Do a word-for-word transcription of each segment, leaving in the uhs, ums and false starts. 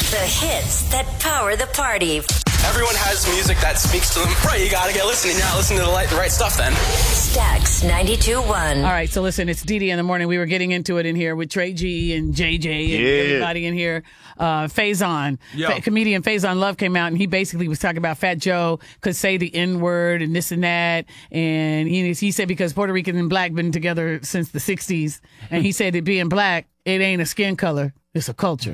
The hits that power the party. Everyone has music that speaks to them. Right, you gotta get listening. You're not listening to the right, the right stuff then. Stax ninety-two point one. All right, so listen, it's Dee Dee in the morning. We were getting into it in here with Trey G and J J and Yeah. everybody in here. Uh, Faison, Yo. Fa- comedian Faison Love came out and he basically was talking about Fat Joe could say the N word and this and that. And he, he said because Puerto Rican and black been together since the sixties. And he said that being black, it ain't a skin color, it's a culture.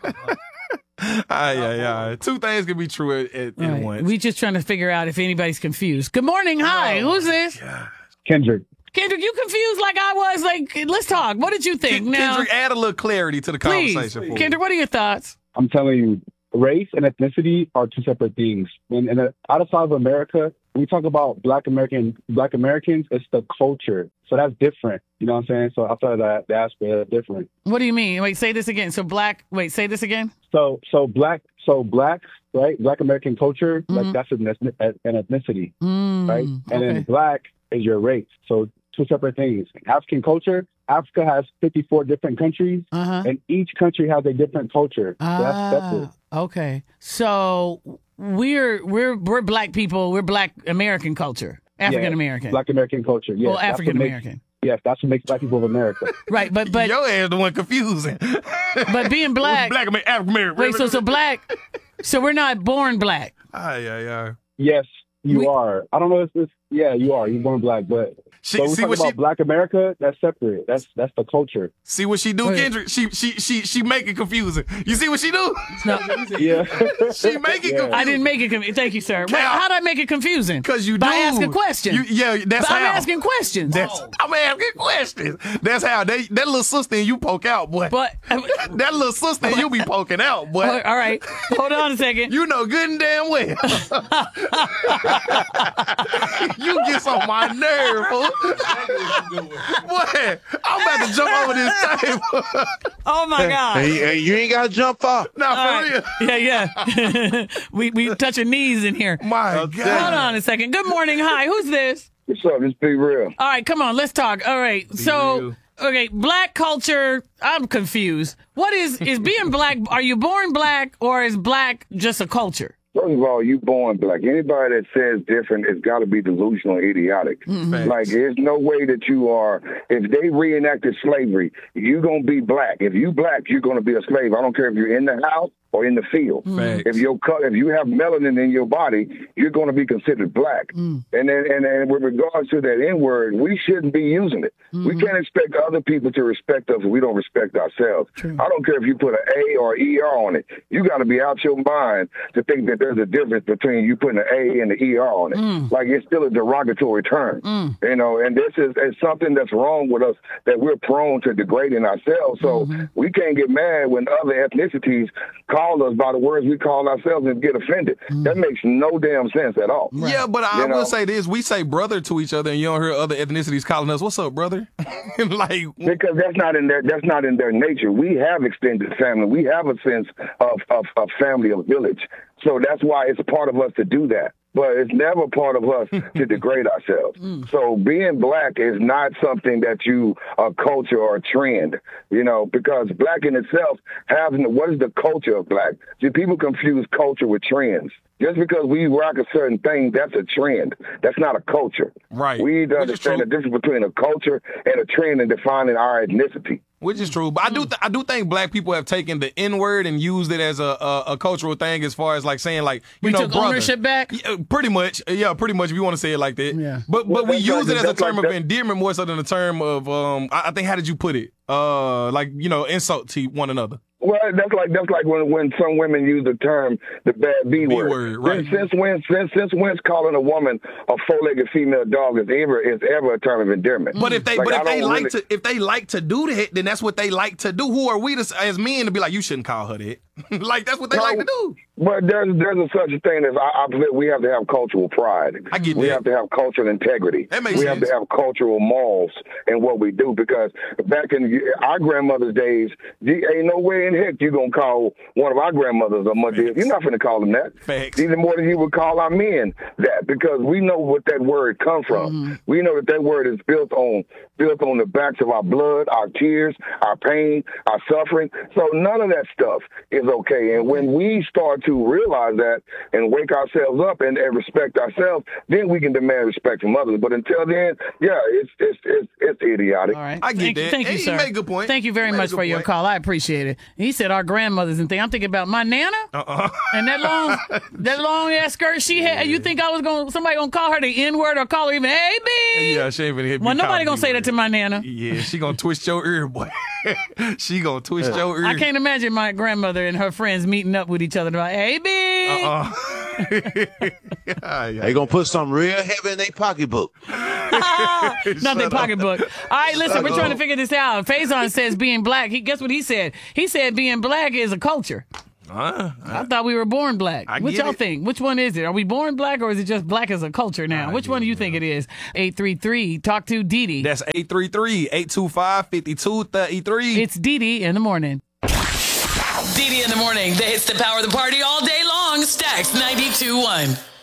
Aye, aye, aye. Two things can be true at, at, Right. at once. We just trying to figure out if anybody's confused. Good morning. Hi. Who's this? Kendrick. Kendrick, you confused like I was. Like, let's talk. What did you think? Ken- now, Kendrick, add a little clarity to the please, conversation. For Kendrick, what are your thoughts? I'm telling you, race and ethnicity are two separate things. And, and uh, outside of America, when we talk about Black American Black Americans, it's the culture. So that's different. You know what I'm saying? So outside of that, the aspect is different. What do you mean? Wait, say this again. So black. Wait, say this again. So so black so black right Black American culture Mhm. like that's an, ethni- an ethnicity, Mm, right? And okay. then black is your race. So two separate things. African culture. Africa has fifty-four different countries, Uh-huh. and each country has a different culture. So that's separate. Ah, okay. So we're we're we're black people. We're Black American culture. African American. Black American culture. Yes, Well, that's what African makes- American. Yes, that's what makes black people of America. Right, but but Your ass the one confusing. but being black. Black Amer- African American. Wait, so so black. So we're not born black. Aye, aye, aye. Yes, you We- are. I don't know if this. Yeah, you are. You're born black, but She, but we see talk what about she Black America. That's separate. That's that's the culture. see what she do, Wait. Kendrick. She she she she make it confusing. You see what she do? No, Yeah. She make it Yeah. confusing. I didn't make it. Com- Thank you, sir. Wait, Cal- how'd I make it confusing? Because you by do. asking questions. You, yeah, that's But I'm how. asking questions. That's, I'm asking questions. That's how. They, that little sister and you poke out, boy. But that little sister and you be poking out, boy. all right, hold on a second. You know good and damn well. You get on my nerve, fool. Boy, I'm about to jump over this table. Oh my God! Hey, hey, you ain't got to jump off. Nah, for All real. right. Yeah, yeah. we we touching knees in here. My Hold God. on a second. Good morning. Hi. Who's this? What's up? This Big Real. All right, come on. Let's talk. All right. So, real. okay, black culture. I'm confused. What is is being black? Are you born black or is black just a culture? First of all, you born black. Anybody that says different has got to be delusional and idiotic. Facts. Like, there's no way that you are, if they reenacted slavery, you're going to be black. If you black, you're going to be a slave. I don't care if you're in the house or in the field. Facts. If your co- if you have melanin in your body, you're going to be considered black. And then and then with regards to that N word, we shouldn't be using it. We can't expect other people to respect us if we don't respect ourselves. I don't care if you put an A or E R on it. You got to be out your mind to think that there's a difference between you putting an A and an E R on it. Like, it's still a derogatory term. You know, and this is it's something that's wrong with us, that we're prone to degrading ourselves. So we can't get mad when other ethnicities call us by the words we call ourselves and get offended. That makes no damn sense at all. Yeah, but I You know? will say this. We say brother to each other and you don't hear other ethnicities calling us, what's up, brother? Like, Because that's not in their that's not in their nature. We have extended family. We have a sense of, of, of family, of village. So that's why it's a part of us to do that. But it's never part of us to degrade ourselves. So being black is not something that you, a culture or a trend, you know, because black in itself has, what is the culture of black? See, people confuse culture with trends. Just because we rock a certain thing, that's a trend. That's not a culture. Right. We need to Which is understand the true. difference between a culture and a trend in defining our ethnicity. which is true. But I do th- I do think black people have taken the N word and used it as a, a a cultural thing, as far as like saying like you We know took brother. ownership back? Yeah, pretty much. Yeah, pretty much. If you want to say it like that. Yeah. But Well, but we that's use like- it as a that's term like of that- endearment more so than a term of um. I, I think how did you put it? Uh, like you know, insult to one another. Well, that's like that's like when, when some women use the term the bad B word. word, right. Since, since when since since when's calling a woman a four-legged female dog is ever is ever a term of endearment? But if they Like, but I if they don't like really- to if they like to do that, then that's what they like to do. Who are we to, as men to be like, you shouldn't call her that? Like that's what they No. like to do. But there's there's a such a thing as I, I believe we have to have cultural pride. I get we that. have to have cultural integrity. That makes we sense. have to have cultural morals in what we do, because back in our grandmother's days, you, ain't no way in heck you're gonna call one of our grandmothers a mother. You're not gonna call them that. Facts. Even more than you would call our men that, because we know what that word comes from. Mm-hmm. We know that that word is built on built on the backs of our blood, our tears, our pain, our suffering. So none of that stuff is okay. And when we start to realize that and wake ourselves up and, and respect ourselves, then we can demand respect from others. But until then, yeah, it's it's it's, it's idiotic. All right. I get thank that. You, thank Hey, you, you sir. make a good point. Thank you very You make much a good for your point. call. I appreciate it. He said our grandmothers and things. I'm thinking about my nana Uh-uh. and that long, that long ass skirt she had. You think I was gonna somebody gonna call her the N word or call her even hey B? Yeah, she ain't finna hit me. Well, nobody calling gonna me say that with to it. my nana. Yeah, she gonna twist your ear, boy. She gonna twist your ear. I can't imagine my grandmother and her friends meeting up with each other. Like, hey B. Uh-uh. Yeah, yeah. They gonna put something real heavy in their pocketbook. Not their pocketbook. All right, listen, we're trying to figure this out. Faison says being black. He guess what he said? He said being black is a culture. Uh, I thought we were born black. I What get y'all it. think? Which one is it? Are we born black or is it just black as a culture now? I Which get one do you it, think it is? eight three three. Talk to Dee Dee. That's eight three three, eight two five, five two three three. It's Dee Dee in the morning. Dee Dee in the morning. That hits the power of the party all day long. Stacks ninety-two point one.